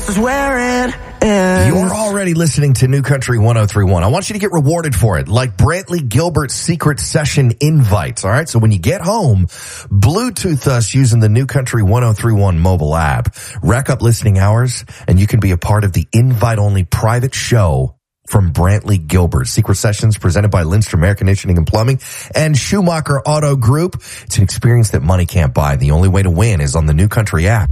this is where it ends. You're already listening to New Country 103.1. I want you to get rewarded for it, like Brantley Gilbert's secret session invites, all right? So when you get home, Bluetooth us using the New Country 103.1 mobile app. Rack up listening hours, and you can be a part of the invite-only private show from Brantley Gilbert. Secret Sessions presented by Lindstrom Air Conditioning and Plumbing and Schumacher Auto Group. It's an experience that money can't buy. The only way to win is on the New Country app.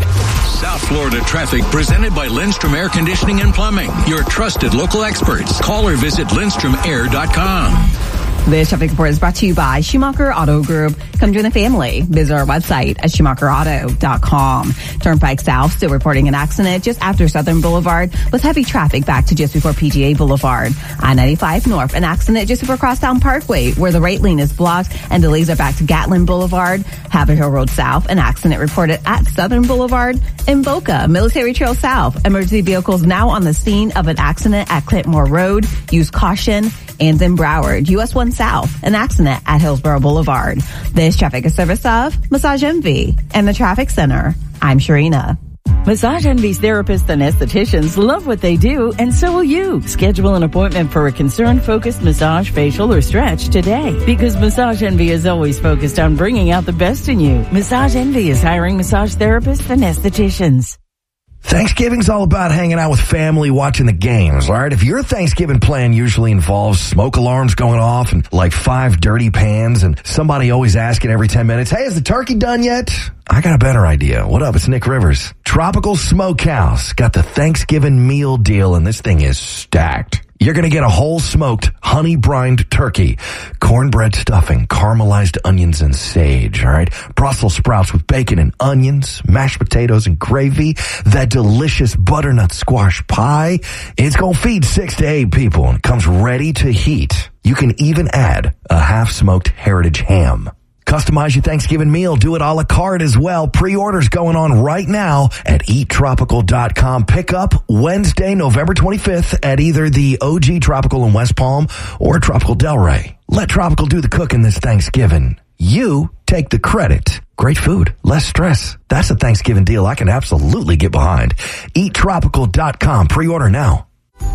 South Florida traffic presented by Lindstrom Air Conditioning and Plumbing. Your trusted local experts. Call or visit LindstromAir.com. This traffic report is brought to you by Schumacher Auto Group. Come join the family. Visit our website at SchumacherAuto.com. Turnpike South still reporting an accident just after Southern Boulevard with heavy traffic back to just before PGA Boulevard. I-95 North, an accident just before Crosstown Parkway where the right lane is blocked and delays are back to Gatlin Boulevard. Haverhill Road South, an accident reported at Southern Boulevard. In Boca, Military Trail South, emergency vehicles now on the scene of an accident at Clintmore Road. Use caution. And in Broward, US 1 South, an accident at Hillsborough Boulevard. This traffic is service of Massage Envy and the Traffic Center. I'm Sharina. Massage Envy's therapists and estheticians love what they do, and so will you. Schedule an appointment for a concern-focused massage, facial, or stretch today. Because Massage Envy is always focused on bringing out the best in you. Massage Envy is hiring massage therapists and estheticians. Thanksgiving's all about hanging out with family, watching the games, all right? If your Thanksgiving plan usually involves smoke alarms going off and like 5 dirty pans and somebody always asking every 10 minutes, hey, is the turkey done yet? I got a better idea. What up? It's Nick Rivers. Tropical Smokehouse got the Thanksgiving meal deal, and this thing is stacked. You're going to get a whole smoked, honey-brined turkey, cornbread stuffing, caramelized onions and sage, all right? Brussels sprouts with bacon and onions, mashed potatoes and gravy, that delicious butternut squash pie. It's going to feed 6 to 8 people and comes ready to heat. You can even add a half-smoked heritage ham. Customize your Thanksgiving meal. Do it a la carte as well. Pre-orders going on right now at eattropical.com. Pick up Wednesday, November 25th at either the OG Tropical in West Palm or Tropical Delray. Let Tropical do the cooking this Thanksgiving. You take the credit. Great food, less stress. That's a Thanksgiving deal I can absolutely get behind. Eattropical.com. Pre-order now.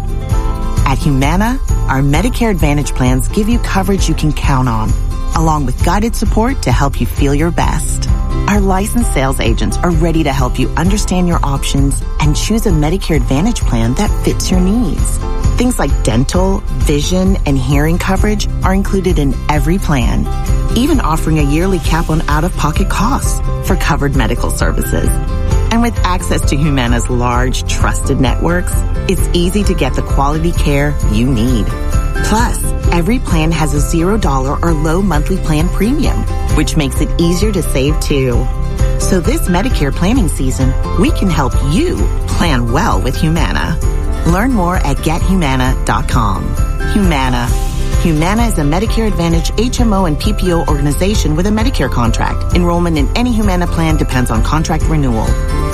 At Humana, our Medicare Advantage plans give you coverage you can count on, along with guided support to help you feel your best. Our licensed sales agents are ready to help you understand your options and choose a Medicare Advantage plan that fits your needs. Things like dental, vision, and hearing coverage are included in every plan, even offering a yearly cap on out-of-pocket costs for covered medical services. And with access to Humana's large, trusted networks, it's easy to get the quality care you need. Plus, every plan has a $0 or low monthly plan premium, which makes it easier to save too. So this Medicare planning season, we can help you plan well with Humana. Learn more at GetHumana.com. Humana. Humana is a Medicare Advantage HMO and PPO organization with a Medicare contract. Enrollment in any Humana plan depends on contract renewal.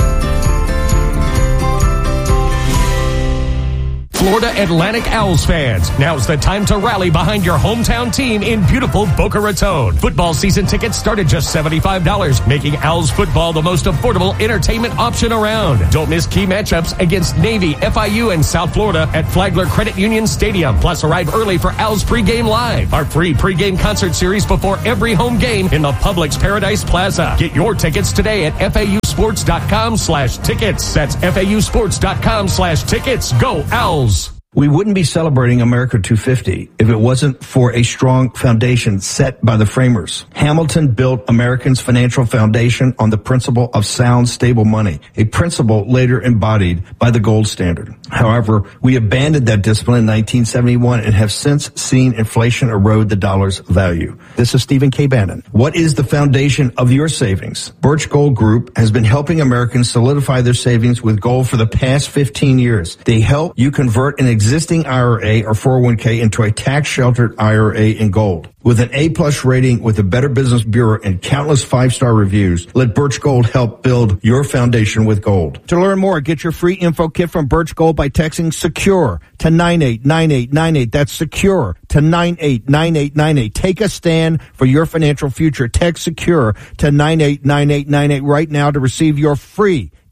Florida Atlantic Owls fans, now's the time to rally behind your hometown team in beautiful Boca Raton. Football season tickets start at just $75, making Owls football the most affordable entertainment option around. Don't miss key matchups against Navy, FIU, and South Florida at Flagler Credit Union Stadium. Plus, arrive early for Owls Pregame Live, our free pregame concert series before every home game in the Publix Paradise Plaza. Get your tickets today at FAUsports.com/tickets. That's FAUsports.com/tickets. Go Owls! We wouldn't be celebrating America 250 if it wasn't for a strong foundation set by the framers. Hamilton built Americans' financial foundation on the principle of sound, stable money, a principle later embodied by the gold standard. However, we abandoned that discipline in 1971 and have since seen inflation erode the dollar's value. This is Stephen K. Bannon. What is the foundation of your savings? Birch Gold Group has been helping Americans solidify their savings with gold for the past 15 years. They help you convert an existing IRA or 401k into a tax-sheltered IRA in gold. With an A-plus rating with the Better Business Bureau and countless 5-star reviews, let Birch Gold help build your foundation with gold. To learn more, get your free info kit from Birch Gold by texting SECURE to 989898. That's SECURE to 989898. Take a stand for your financial future. Text SECURE to 989898 right now to receive your free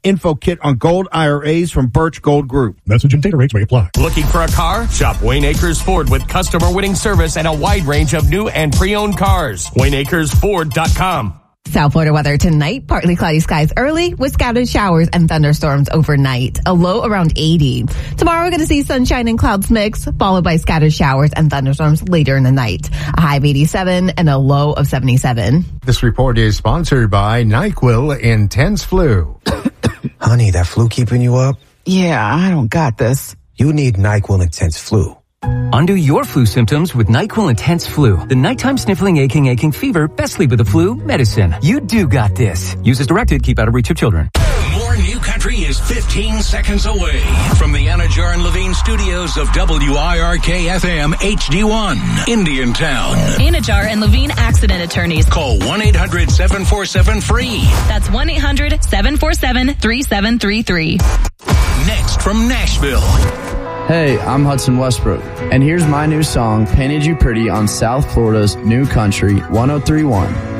info kit on gold IRAs from Birch Gold Group. Message and data rates may apply. Looking for a car? Shop Wayne Acres Ford with customer winning service and a wide range of new and pre-owned cars. WayneAkersFord.com. South Florida weather tonight, partly cloudy skies early with scattered showers and thunderstorms overnight, a low around 80. Tomorrow we're going to see sunshine and clouds mix, followed by scattered showers and thunderstorms later in the night. A high of 87 and a low of 77. This report is sponsored by NyQuil Intense Flu. Honey, that flu keeping you up? Yeah, I don't got this. You need NyQuil Intense Flu. Undo your flu symptoms with NyQuil Intense Flu. The nighttime sniffling, aching fever, best sleep with the flu medicine. You do got this. Use as directed. Keep out of reach of children. More New Country is 15 seconds away from the Anajar and Levine studios of WIRK-FM HD1, Indiantown. Anajar and Levine accident attorneys. Call 1-800-747-FREE. That's 1-800-747-3733. Next from Nashville. Hey, I'm Hudson Westbrook, and here's my new song, Painted You Pretty, on South Florida's New Country 103.1.